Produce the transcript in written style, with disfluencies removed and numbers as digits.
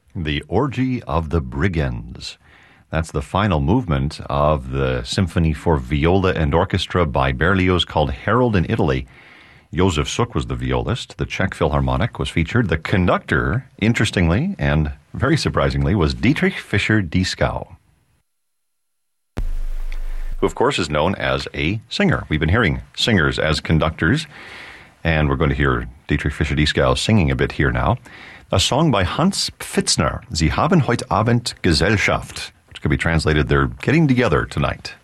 The Orgy of the Brigands. That's the final movement of the symphony for viola and orchestra by Berlioz called Harold in Italy. Josef Suk was the violist. The Czech Philharmonic was featured. The conductor, interestingly and very surprisingly, was Dietrich Fischer-Dieskau, who, of course, is known as a singer. We've been hearing singers as conductors, and we're going to hear Dietrich Fischer-Dieskau singing a bit here now. A song by Hans Pfitzner, Sie haben heute Abend Gesellschaft, which could be translated, they're getting together tonight.